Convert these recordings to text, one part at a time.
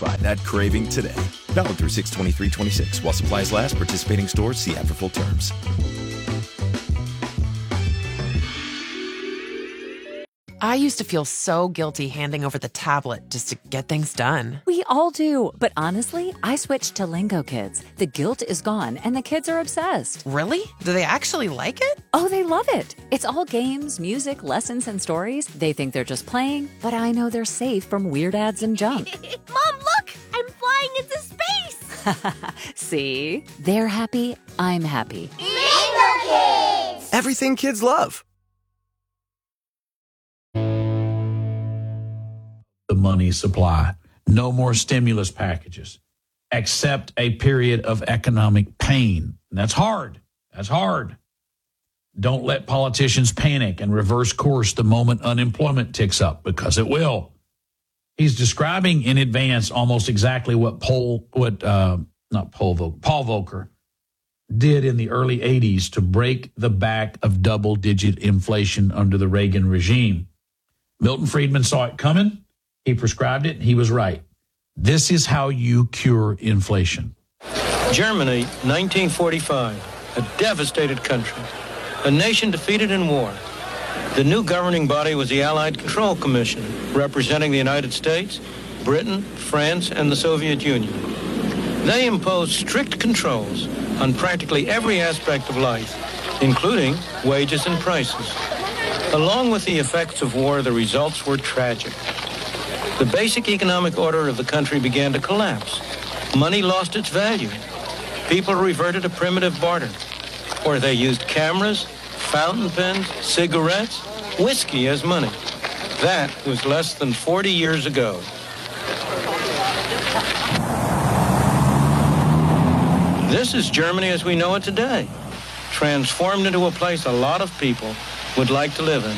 satisfy that craving today. Valid through 6/23/26. While supplies last, participating stores see app for full terms. I used to feel so guilty handing over the tablet just to get things done. We all do. But honestly, I switched to Lingo Kids. The guilt is gone and the kids are obsessed. Really? Do they actually like it? Oh, they love it. It's all games, music, lessons, and stories. They think they're just playing, but I know they're safe from weird ads and junk. Mom, look! I'm flying into space! See? They're happy. I'm happy. Lingo Kids! Everything kids love. The money supply. No more stimulus packages. Accept a period of economic pain. And that's hard. That's hard. Don't let politicians panic and reverse course the moment unemployment ticks up, because it will. He's describing in advance almost exactly what Paul Volcker did in the early 80s to break the back of double-digit inflation under the Reagan regime. Milton Friedman saw it coming. He prescribed it. He was right. This is how you cure inflation. Germany, 1945, a devastated country, a nation defeated in war. The new governing body was the Allied Control Commission, representing the United States, Britain, France, and the Soviet Union. They imposed strict controls on practically every aspect of life, including wages and prices. Along with the effects of war, the results were tragic. The basic economic order of the country began to collapse. Money lost its value. People reverted to primitive barter, or they used cameras, fountain pens, cigarettes, whiskey as money. That was less than 40 years ago. This is Germany as we know it today, transformed into a place a lot of people would like to live in.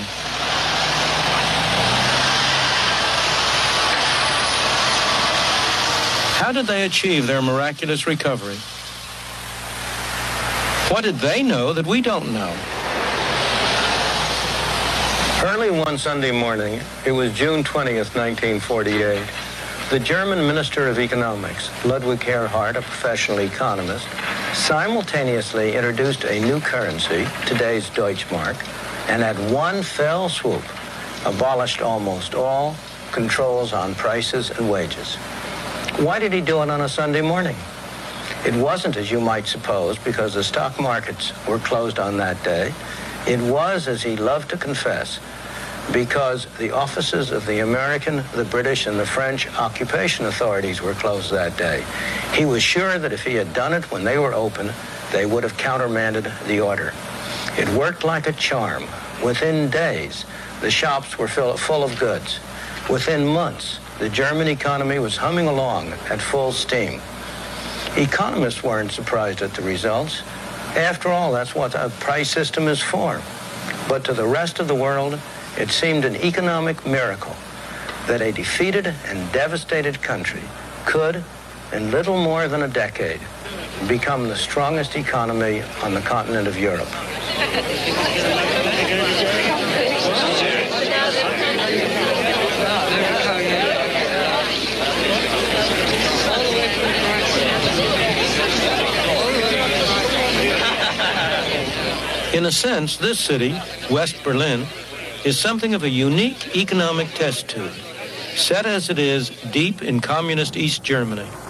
How did they achieve their miraculous recovery? What did they know that we don't know? Early one Sunday morning, it was June 20th, 1948, the German Minister of Economics, Ludwig Erhard, a professional economist, simultaneously introduced a new currency, today's Deutschmark, and at one fell swoop, abolished almost all controls on prices and wages. Why did he do it on a Sunday morning? It wasn't, as you might suppose, because the stock markets were closed on that day. It was, as he loved to confess, because the offices of the American, the British, and the French occupation authorities were closed that day. He was sure that if he had done it when they were open, they would have countermanded the order. It worked like a charm. Within days, the shops were full of goods. Within months, the German economy was humming along at full steam. Economists weren't surprised at the results. After all, that's what a price system is for. But to the rest of the world, it seemed an economic miracle that a defeated and devastated country could, in little more than a decade, become the strongest economy on the continent of Europe. In a sense, this city, West Berlin, is something of a unique economic test tube, set as it is deep in communist East Germany.